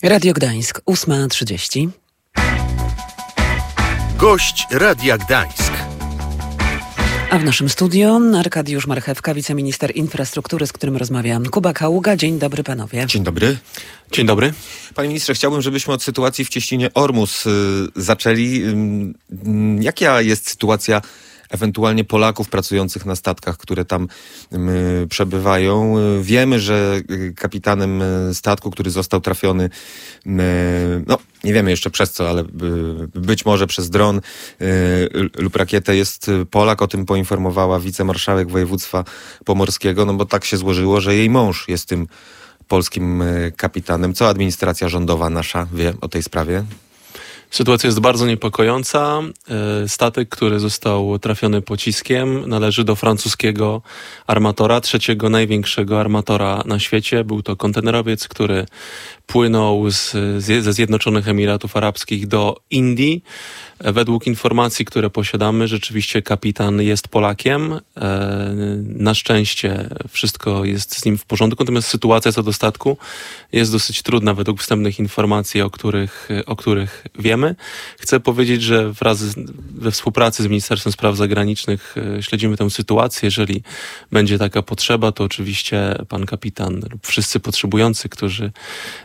Radio Gdańsk, 8:30. Gość Radia Gdańsk. A w naszym studio Arkadiusz Marchewka, wiceminister infrastruktury, z którym rozmawia Kuba Kaługa. Dzień dobry panowie. Dzień dobry. Dzień dobry. Panie ministrze, chciałbym, żebyśmy od sytuacji w cieśninie Ormus zaczęli. Jaka jest sytuacja ewentualnie Polaków pracujących na statkach, które tam przebywają? Wiemy, że kapitanem statku, który został trafiony, nie wiemy jeszcze przez co, ale być może przez dron lub rakietę, jest Polak. O tym poinformowała wicemarszałek województwa pomorskiego, bo tak się złożyło, że jej mąż jest tym polskim kapitanem. Co administracja rządowa nasza wie o tej sprawie? Sytuacja jest bardzo niepokojąca. Statek, który został trafiony pociskiem, należy do francuskiego armatora, trzeciego największego armatora na świecie. Był to kontenerowiec, który płynął ze Zjednoczonych Emiratów Arabskich do Indii. Według informacji, które posiadamy, rzeczywiście kapitan jest Polakiem. Na szczęście wszystko jest z nim w porządku, natomiast sytuacja co do statku jest dosyć trudna według wstępnych informacji, o których wiemy. Chcę powiedzieć, że we współpracy z Ministerstwem Spraw Zagranicznych śledzimy tę sytuację. Jeżeli będzie taka potrzeba, to oczywiście pan kapitan lub wszyscy potrzebujący, którzy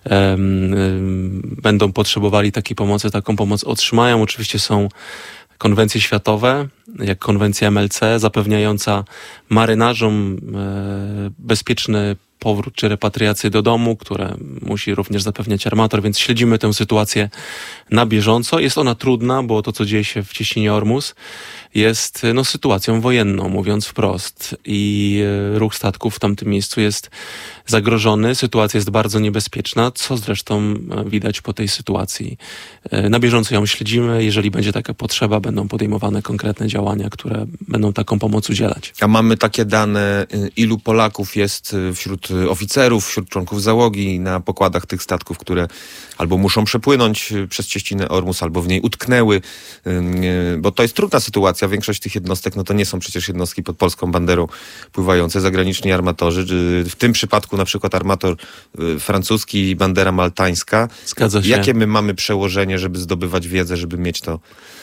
będą potrzebowali takiej pomocy, taką pomoc otrzymają. Oczywiście są konwencje światowe, jak konwencja MLC, zapewniająca marynarzom bezpieczny powrót czy repatriację do domu, które musi również zapewniać armator, więc śledzimy tę sytuację na bieżąco. Jest ona trudna, bo to, co dzieje się w cieśninie Ormus, jest sytuacją wojenną, mówiąc wprost. I ruch statków w tamtym miejscu jest zagrożony. Sytuacja jest bardzo niebezpieczna, co zresztą widać po tej sytuacji. Na bieżąco ją śledzimy. Jeżeli będzie taka potrzeba, będą podejmowane konkretne działania, które będą taką pomoc udzielać. A mamy takie dane, ilu Polaków jest wśród oficerów, wśród członków załogi na pokładach tych statków, które albo muszą przepłynąć przez cieśninę Ormus, albo w niej utknęły, bo to jest trudna sytuacja. Większość tych jednostek, to nie są przecież jednostki pod polską banderą pływające, zagraniczni armatorzy. W tym przypadku na przykład armator francuski i bandera maltańska. Zgadza się. Jakie my mamy przełożenie, żeby zdobywać wiedzę, żeby mieć to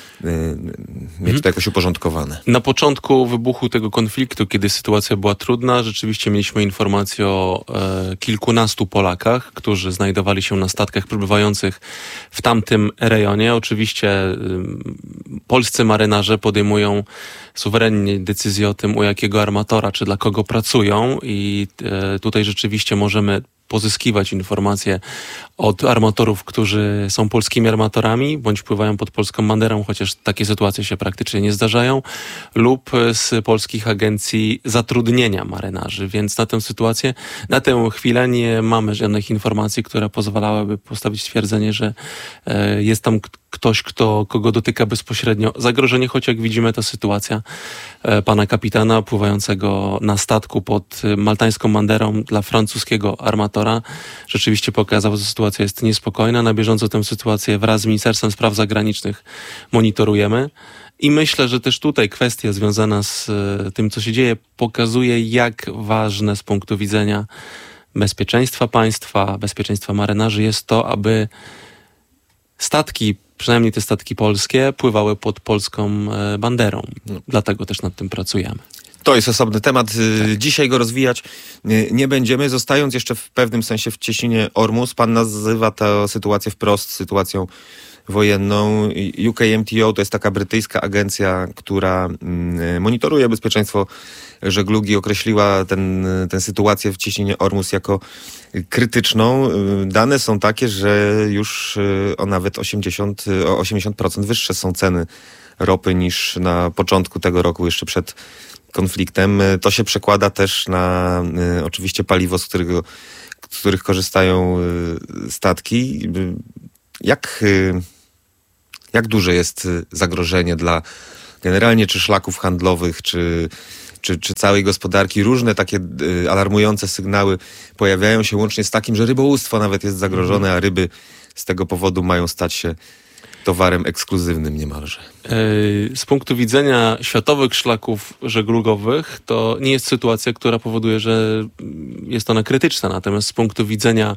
jakoś uporządkowane? Na początku wybuchu tego konfliktu, kiedy sytuacja była trudna, rzeczywiście mieliśmy informację o kilkunastu Polakach, którzy znajdowali się na statkach przebywających w tamtym rejonie. Oczywiście polscy marynarze podejmują suwerennie decyzję o tym, u jakiego armatora, czy dla kogo pracują, i tutaj rzeczywiście możemy pozyskiwać informacje od armatorów, którzy są polskimi armatorami, bądź pływają pod polską banderą, chociaż takie sytuacje się praktycznie nie zdarzają, lub z polskich agencji zatrudnienia marynarzy. Więc na tę sytuację, na tę chwilę nie mamy żadnych informacji, które pozwalałyby postawić stwierdzenie, że jest tam ktoś, kogo dotyka bezpośrednio zagrożenie, choć jak widzimy, ta sytuacja pana kapitana pływającego na statku pod maltańską banderą dla francuskiego armatora rzeczywiście pokazała, że sytuacja jest niespokojna. Na bieżąco tę sytuację wraz z Ministerstwem Spraw Zagranicznych monitorujemy. I myślę, że też tutaj kwestia związana z tym, co się dzieje, pokazuje, jak ważne z punktu widzenia bezpieczeństwa państwa, bezpieczeństwa marynarzy jest to, aby statki, przynajmniej te statki polskie, pływały pod polską banderą. Dlatego też nad tym pracujemy. To jest osobny temat. Dzisiaj go rozwijać nie będziemy. Zostając jeszcze w pewnym sensie w cieśninie Ormus, pan nazywa tę sytuację wprost sytuacją wojenną. UKMTO to jest taka brytyjska agencja, która monitoruje bezpieczeństwo żeglugi, określiła tę sytuację w cieśninie Ormus jako krytyczną. Dane są takie, że już o nawet 80% wyższe są ceny ropy niż na początku tego roku, jeszcze przed konfliktem. To się przekłada też na oczywiście paliwo, z których korzystają statki. Jak duże jest zagrożenie dla generalnie czy szlaków handlowych, czy całej gospodarki? Różne takie alarmujące sygnały pojawiają się, łącznie z takim, że rybołówstwo nawet jest zagrożone, a ryby z tego powodu mają stać się towarem ekskluzywnym niemalże. Z punktu widzenia światowych szlaków żeglugowych to nie jest sytuacja, która powoduje, że jest ona krytyczna. Natomiast z punktu widzenia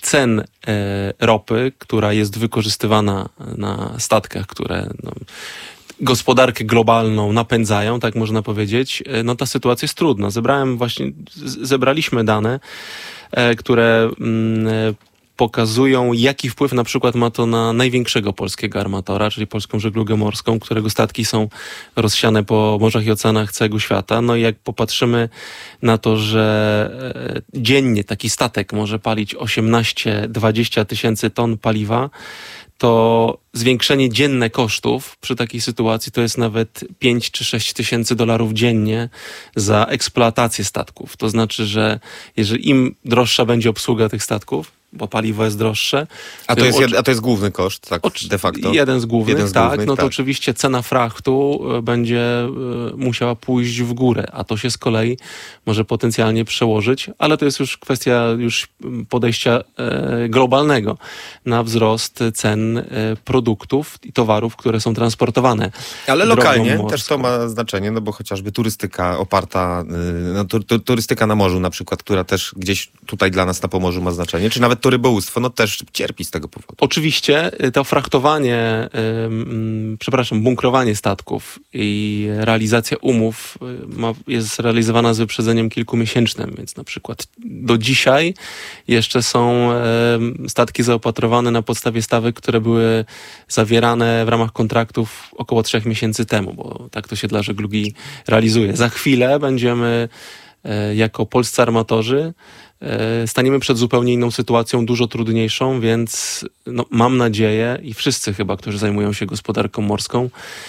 cen ropy, która jest wykorzystywana na statkach, które gospodarkę globalną napędzają, tak można powiedzieć, no ta sytuacja jest trudna. Zebraliśmy dane, które pokazują, jaki wpływ na przykład ma to na największego polskiego armatora, czyli Polską Żeglugę Morską, którego statki są rozsiane po morzach i oceanach całego świata. No i jak popatrzymy na to, że dziennie taki statek może palić 18-20 tysięcy ton paliwa, to zwiększenie dzienne kosztów przy takiej sytuacji to jest nawet 5 czy 6 tysięcy dolarów dziennie za eksploatację statków. To znaczy, że jeżeli im droższa będzie obsługa tych statków, bo paliwo jest droższe. A to jest główny koszt, tak de facto? Jeden z głównych, no to oczywiście cena frachtu będzie musiała pójść w górę, a to się z kolei może potencjalnie przełożyć, ale to jest już kwestia podejścia globalnego na wzrost cen produktów i towarów, które są transportowane. Ale lokalnie też to ma znaczenie, no bo chociażby turystyka oparta, turystyka na morzu na przykład, która też gdzieś tutaj dla nas na Pomorzu ma znaczenie, czy nawet to rybołówstwo, no też cierpi z tego powodu. Oczywiście to frachtowanie, bunkrowanie statków i realizacja umów jest realizowana z wyprzedzeniem kilkumiesięcznym, więc na przykład do dzisiaj jeszcze są statki zaopatrowane na podstawie stawek, które były zawierane w ramach kontraktów około 3 miesięcy temu, bo tak to się dla żeglugi realizuje. Za chwilę będziemy jako polscy armatorzy staniemy przed zupełnie inną sytuacją, dużo trudniejszą, więc mam nadzieję i wszyscy chyba, którzy zajmują się gospodarką morską,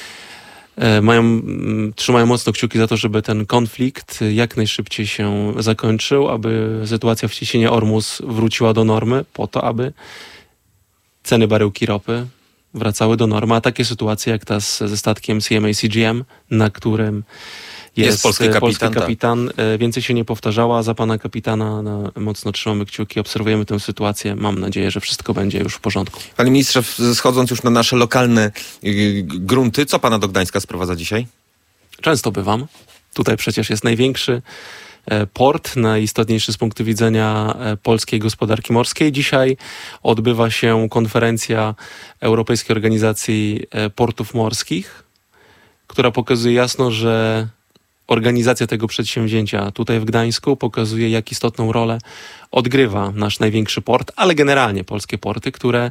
trzymają mocno kciuki za to, żeby ten konflikt jak najszybciej się zakończył, aby sytuacja w cieśninie Ormus wróciła do normy, po to, aby ceny baryłki ropy wracały do normy, a takie sytuacje jak ta ze statkiem CMA CGM, na którym jest polski kapitan. Więcej się nie powtarzała. Za pana kapitana mocno trzymamy kciuki, obserwujemy tę sytuację. Mam nadzieję, że wszystko będzie już w porządku. Panie ministrze, schodząc już na nasze lokalne grunty, co pana do Gdańska sprowadza dzisiaj? Często bywam. Tutaj przecież jest największy port, najistotniejszy z punktu widzenia polskiej gospodarki morskiej. Dzisiaj odbywa się konferencja Europejskiej Organizacji Portów Morskich, która pokazuje jasno, że organizacja tego przedsięwzięcia tutaj w Gdańsku pokazuje, jak istotną rolę odgrywa nasz największy port, ale generalnie polskie porty, które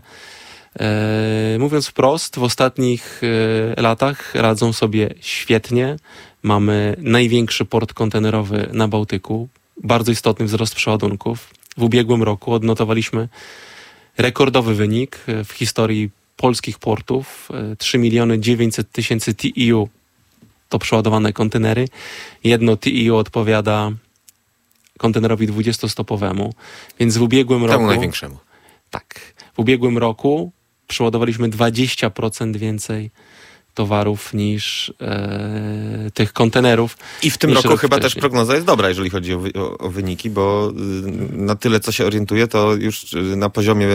mówiąc wprost, w ostatnich latach radzą sobie świetnie. Mamy największy port kontenerowy na Bałtyku, bardzo istotny wzrost przeładunków. W ubiegłym roku odnotowaliśmy rekordowy wynik w historii polskich portów. 3 900 000 TEU to przeładowane kontenery. Jedno TEU odpowiada kontenerowi 20-stopowemu, więc w ubiegłym roku... Temu największemu. Tak. W ubiegłym roku przeładowaliśmy 20% więcej towarów niż tych kontenerów. I w tym roku chyba też prognoza jest dobra, jeżeli chodzi o wyniki, bo na tyle, co się orientuję, to już na poziomie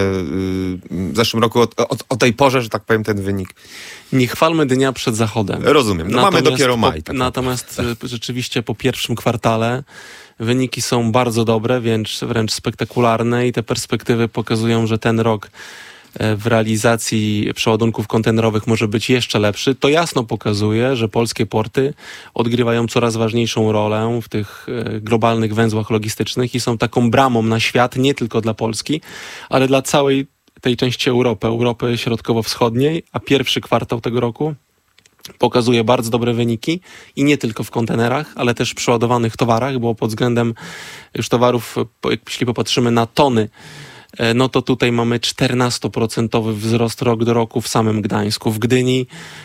w zeszłym roku o tej porze, że tak powiem, ten wynik. Nie chwalmy dnia przed zachodem. Rozumiem. Mamy dopiero maj. Natomiast rzeczywiście po pierwszym kwartale wyniki są bardzo dobre, wręcz spektakularne i te perspektywy pokazują, że ten rok w realizacji przeładunków kontenerowych może być jeszcze lepszy. To jasno pokazuje, że polskie porty odgrywają coraz ważniejszą rolę w tych globalnych węzłach logistycznych i są taką bramą na świat, nie tylko dla Polski, ale dla całej tej części Europy Środkowo-Wschodniej, a pierwszy kwartał tego roku pokazuje bardzo dobre wyniki i nie tylko w kontenerach, ale też w przeładowanych towarach, bo pod względem już towarów, jeśli popatrzymy na tony, no to tutaj mamy 14% wzrost rok do roku w samym Gdańsku. W Gdyni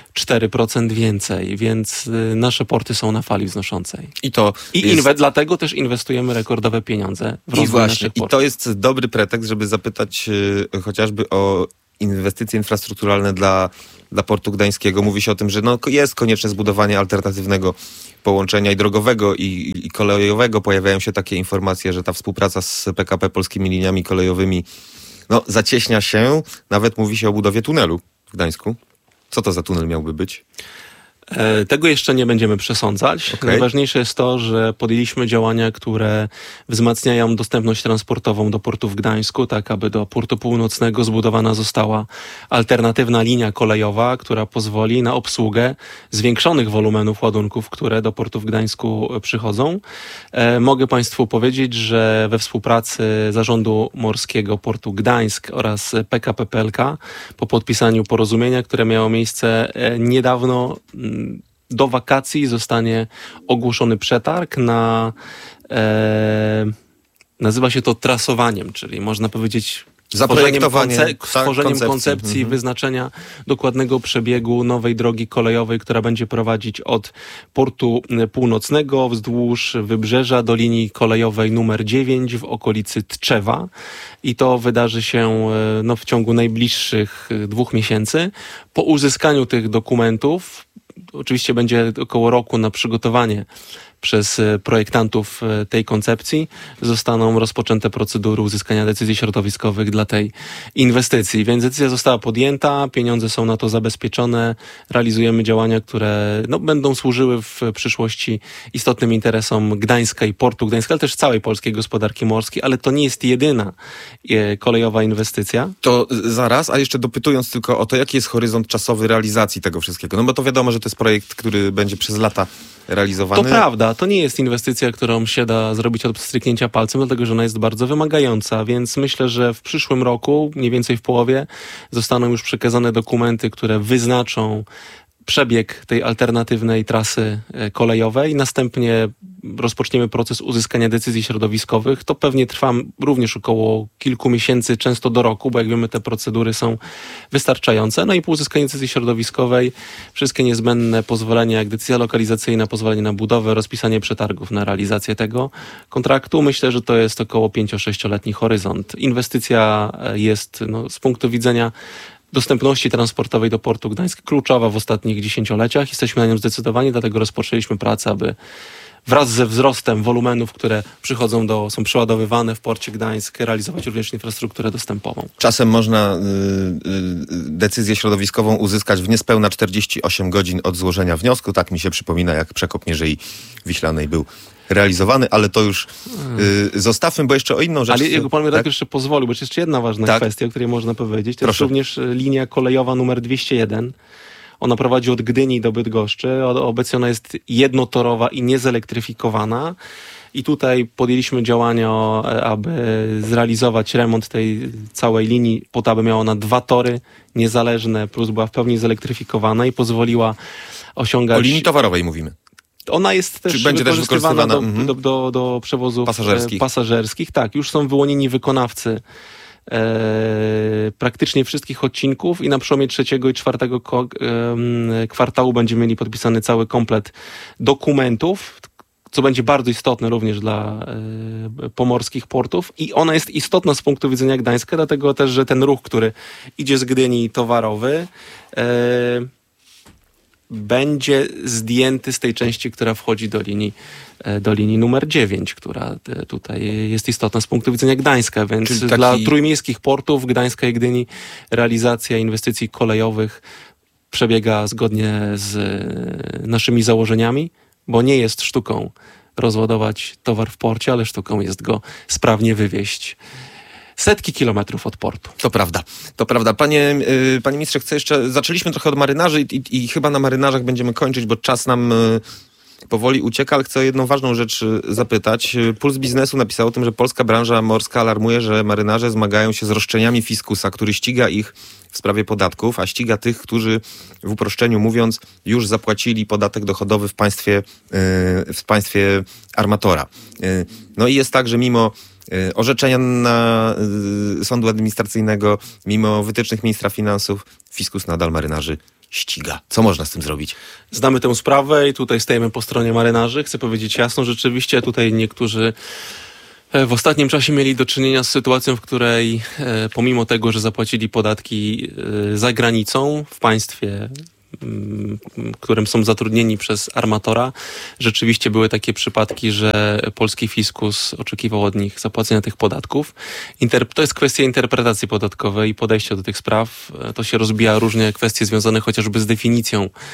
4% więcej, więc nasze porty są na fali wznoszącej. Dlatego też inwestujemy rekordowe pieniądze w rozwój naszych portów. I to jest dobry pretekst, żeby zapytać chociażby o inwestycje infrastrukturalne dla portu gdańskiego. Mówi się o tym, że jest konieczne zbudowanie alternatywnego połączenia i drogowego, i kolejowego. Pojawiają się takie informacje, że ta współpraca z PKP Polskimi Liniami Kolejowymi zacieśnia się. Nawet mówi się o budowie tunelu w Gdańsku. Co to za tunel miałby być? Tego jeszcze nie będziemy przesądzać. Okay. Najważniejsze jest to, że podjęliśmy działania, które wzmacniają dostępność transportową do portu w Gdańsku, tak aby do portu północnego zbudowana została alternatywna linia kolejowa, która pozwoli na obsługę zwiększonych wolumenów ładunków, które do portu w Gdańsku przychodzą. Mogę Państwu powiedzieć, że we współpracy Zarządu Morskiego Portu Gdańsk oraz PKP PLK po podpisaniu porozumienia, które miało miejsce niedawno, do wakacji zostanie ogłoszony przetarg na, nazywa się to trasowaniem, czyli można powiedzieć stworzeniem koncepcji, wyznaczenia dokładnego przebiegu nowej drogi kolejowej, która będzie prowadzić od portu północnego wzdłuż wybrzeża do linii kolejowej numer 9 w okolicy Tczewa. I to wydarzy się w ciągu najbliższych 2 miesięcy. Po uzyskaniu tych dokumentów, oczywiście będzie około roku na przygotowanie przez projektantów tej koncepcji, zostaną rozpoczęte procedury uzyskania decyzji środowiskowych dla tej inwestycji. Więc decyzja została podjęta, pieniądze są na to zabezpieczone, realizujemy działania, które będą służyły w przyszłości istotnym interesom Gdańska i portu Gdańska, ale też całej polskiej gospodarki morskiej, ale to nie jest jedyna kolejowa inwestycja. To zaraz, a jeszcze dopytując tylko o to, jaki jest horyzont czasowy realizacji tego wszystkiego. No bo to wiadomo, że to jest projekt, który będzie przez lata realizowany. To prawda, to nie jest inwestycja, którą się da zrobić od stryknięcia palcem, dlatego że ona jest bardzo wymagająca, więc myślę, że w przyszłym roku, mniej więcej w połowie, zostaną już przekazane dokumenty, które wyznaczą przebieg tej alternatywnej trasy kolejowej. Następnie rozpoczniemy proces uzyskania decyzji środowiskowych. To pewnie trwa również około kilku miesięcy, często do roku, bo jak wiemy, te procedury są wystarczające. No i po uzyskaniu decyzji środowiskowej wszystkie niezbędne pozwolenia, jak decyzja lokalizacyjna, pozwolenie na budowę, rozpisanie przetargów na realizację tego kontraktu. Myślę, że to jest około 5-6-letni horyzont. Inwestycja jest z punktu widzenia dostępności transportowej do portu Gdańsk kluczowa w ostatnich dziesięcioleciach. Jesteśmy na nią zdecydowani, dlatego rozpoczęliśmy pracę, aby wraz ze wzrostem wolumenów, które są przeładowywane w porcie Gdańsk, realizować również infrastrukturę dostępową. Czasem można decyzję środowiskową uzyskać w niespełna 48 godzin od złożenia wniosku. Tak mi się przypomina, jak przekop Mierzei Wiślanej był realizowany, ale to już zostawmy, bo jeszcze o inną rzecz... Ale jakby pan mi tak jeszcze pozwolił, bo jest jeszcze jedna ważna kwestia, o której można powiedzieć. To jest również linia kolejowa numer 201. Ona prowadzi od Gdyni do Bydgoszczy. Obecnie ona jest jednotorowa i niezelektryfikowana. I tutaj podjęliśmy działania, aby zrealizować remont tej całej linii, po to, aby miała ona 2 tory niezależne, plus była w pełni zelektryfikowana i pozwoliła osiągać... O linii towarowej mówimy. Ona jest też wykorzystywana do przewozów pasażerskich. Tak, już są wyłonieni wykonawcy praktycznie wszystkich odcinków i na przełomie 3. i 4. kwartału będziemy mieli podpisany cały komplet dokumentów, co będzie bardzo istotne również dla pomorskich portów i ona jest istotna z punktu widzenia Gdańska, dlatego też, że ten ruch, który idzie z Gdyni towarowy, będzie zdjęty z tej części, która wchodzi do linii numer 9, która tutaj jest istotna z punktu widzenia Gdańska, więc dla trójmiejskich portów Gdańska i Gdyni realizacja inwestycji kolejowych przebiega zgodnie z naszymi założeniami, bo nie jest sztuką rozładować towar w porcie, ale sztuką jest go sprawnie wywieźć setki kilometrów od portu. To prawda. Panie ministrze, zaczęliśmy trochę od marynarzy i chyba na marynarzach będziemy kończyć, bo czas nam powoli ucieka, ale chcę o jedną ważną rzecz zapytać. Puls Biznesu napisał o tym, że polska branża morska alarmuje, że marynarze zmagają się z roszczeniami fiskusa, który ściga ich w sprawie podatków, a ściga tych, którzy w uproszczeniu mówiąc już zapłacili podatek dochodowy w państwie armatora. No i jest tak, że mimo orzeczenia sądu administracyjnego, mimo wytycznych ministra finansów, fiskus nadal marynarzy ściga. Co można z tym zrobić? Znamy tę sprawę i tutaj stajemy po stronie marynarzy. Chcę powiedzieć jasno, rzeczywiście tutaj niektórzy w ostatnim czasie mieli do czynienia z sytuacją, w której pomimo tego, że zapłacili podatki za granicą w państwie, którym są zatrudnieni przez armatora, rzeczywiście były takie przypadki, że polski fiskus oczekiwał od nich zapłacenia tych podatków. To jest kwestia interpretacji podatkowej i podejścia do tych spraw. To się rozbija różne kwestie związane chociażby z definicją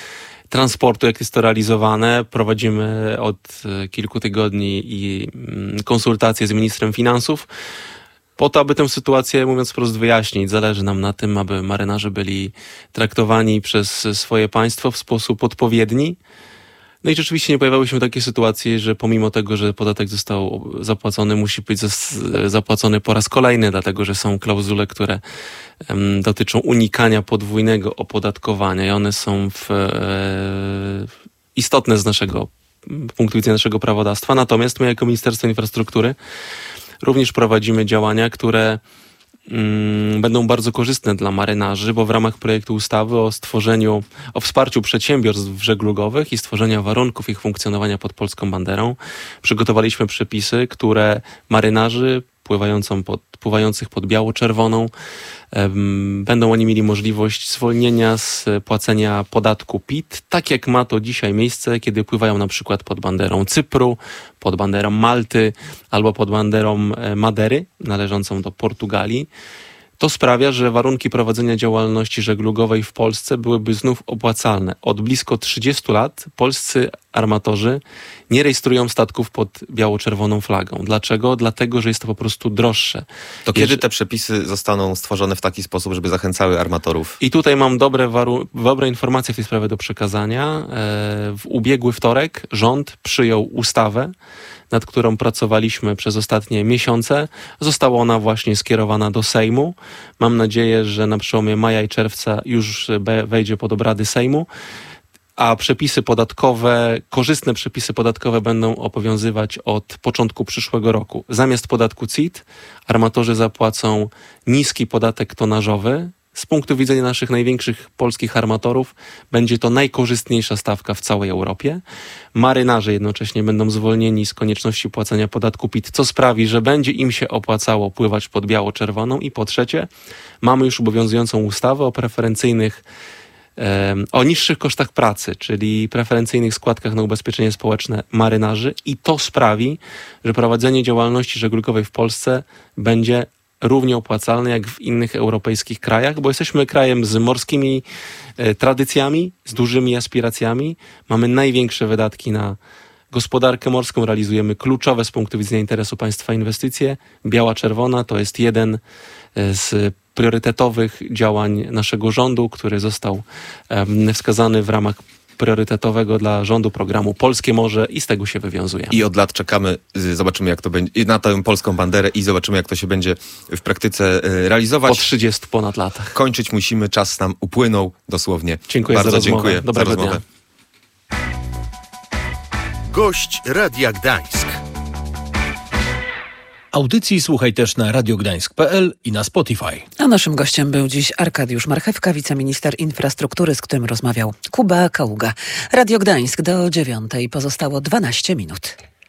transportu, jak jest to realizowane. Prowadzimy od kilku tygodni i konsultacje z ministrem finansów po to, aby tę sytuację, mówiąc wprost, wyjaśnić. Zależy nam na tym, aby marynarze byli traktowani przez swoje państwo w sposób odpowiedni. No i rzeczywiście nie pojawiały się takie sytuacje, że pomimo tego, że podatek został zapłacony, musi być zapłacony po raz kolejny, dlatego że są klauzule, które dotyczą unikania podwójnego opodatkowania i one są istotne z naszego punktu widzenia naszego prawodawstwa. Natomiast my jako Ministerstwo Infrastruktury również prowadzimy działania, które będą bardzo korzystne dla marynarzy, bo w ramach projektu ustawy o wsparciu przedsiębiorstw żeglugowych i stworzenia warunków ich funkcjonowania pod polską banderą przygotowaliśmy przepisy, które marynarzy pływających pod biało-czerwoną będą oni mieli możliwość zwolnienia z płacenia podatku PIT, tak jak ma to dzisiaj miejsce, kiedy pływają na przykład pod banderą Cypru, pod banderą Malty albo pod banderą Madery, należącą do Portugalii. To sprawia, że warunki prowadzenia działalności żeglugowej w Polsce byłyby znów opłacalne. Od blisko 30 lat polscy armatorzy nie rejestrują statków pod biało-czerwoną flagą. Dlaczego? Dlatego, że jest to po prostu droższe. To kiedy te przepisy zostaną stworzone w taki sposób, żeby zachęcały armatorów? I tutaj mam dobre informacje w tej sprawie do przekazania. W ubiegły wtorek rząd przyjął ustawę, nad którą pracowaliśmy przez ostatnie miesiące. Została ona właśnie skierowana do Sejmu. Mam nadzieję, że na przełomie maja i czerwca już wejdzie pod obrady Sejmu, a korzystne przepisy podatkowe będą obowiązywać od początku przyszłego roku. Zamiast podatku CIT armatorzy zapłacą niski podatek tonażowy. Z punktu widzenia naszych największych polskich armatorów będzie to najkorzystniejsza stawka w całej Europie. Marynarze jednocześnie będą zwolnieni z konieczności płacenia podatku PIT, co sprawi, że będzie im się opłacało pływać pod biało-czerwoną. I po trzecie, mamy już obowiązującą ustawę o niższych kosztach pracy, czyli preferencyjnych składkach na ubezpieczenie społeczne marynarzy, i to sprawi, że prowadzenie działalności żeglugowej w Polsce będzie równie opłacalne jak w innych europejskich krajach, bo jesteśmy krajem z morskimi tradycjami, z dużymi aspiracjami. Mamy największe wydatki na gospodarkę morską, realizujemy kluczowe z punktu widzenia interesu państwa inwestycje. Biała-czerwona to jest jeden z priorytetowych działań naszego rządu, który został wskazany w ramach priorytetowego dla rządu programu Polskie Morze i z tego się wywiązuje. I od lat czekamy, zobaczymy jak to będzie, na tę polską banderę i zobaczymy jak to się będzie w praktyce realizować. Po 30 ponad latach. Kończyć musimy, czas nam upłynął dosłownie. Dziękuję bardzo za rozmowę. dziękuję Dobrego za rozmowę. Dnia. Gość Radia Gdańsk. Audycji słuchaj też na radiogdańsk.pl i na Spotify. A naszym gościem był dziś Arkadiusz Marchewka, wiceminister infrastruktury, z którym rozmawiał Kuba Kaługa. Radio Gdańsk do 9:00. Pozostało 12 minut.